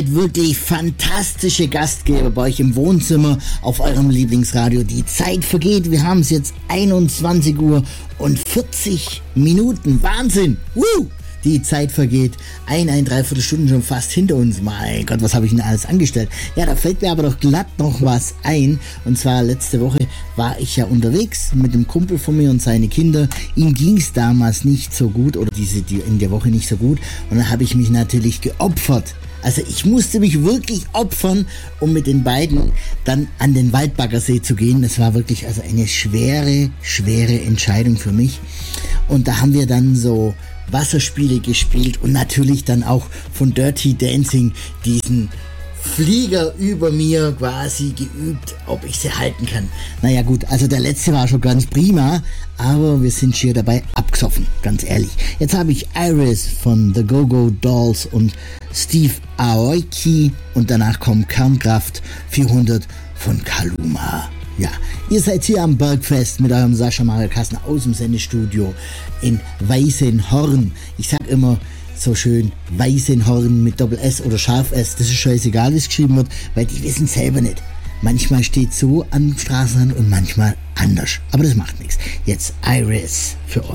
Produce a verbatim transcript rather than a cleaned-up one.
Wirklich fantastische Gastgeber bei euch im Wohnzimmer auf eurem Lieblingsradio. Die Zeit vergeht. Wir haben es jetzt einundzwanzig Uhr und vierzig Minuten. Wahnsinn! Woo! Die Zeit vergeht. Ein, ein, dreiviertel Stunden schon fast hinter uns. Mein Gott, was habe ich denn alles angestellt? Ja, da fällt mir aber doch glatt noch was ein. Und zwar letzte Woche war ich ja unterwegs mit einem Kumpel von mir und seine Kinder. Ihm ging es damals nicht so gut oder diese die in der Woche nicht so gut. Und dann habe ich mich natürlich geopfert. Also ich musste mich wirklich opfern, um mit den beiden dann an den Waldbaggersee zu gehen. Das war wirklich also eine schwere, schwere Entscheidung für mich. Und da haben wir dann so Wasserspiele gespielt und natürlich dann auch von Dirty Dancing diesen Flieger über mir quasi geübt, ob ich sie halten kann. Naja gut, also der letzte war schon ganz prima, aber wir sind schier dabei abgesoffen, ganz ehrlich. Jetzt habe ich Iris von The Go-Go Dolls und Steve Aoki und danach kommt Kernkraft vierhundert von Kaluma. Ja, ihr seid hier am Bergfest mit eurem Sascha Mario Kassner aus dem Sendestudio in Weißenhorn. Ich sag immer so schön Weißenhorn mit Doppel-S oder Scharf-S. Das ist scheißegal, wie es geschrieben wird, weil die wissen selber nicht. Manchmal steht so am Straßenrand und manchmal anders. Aber das macht nichts. Jetzt Iris für euch.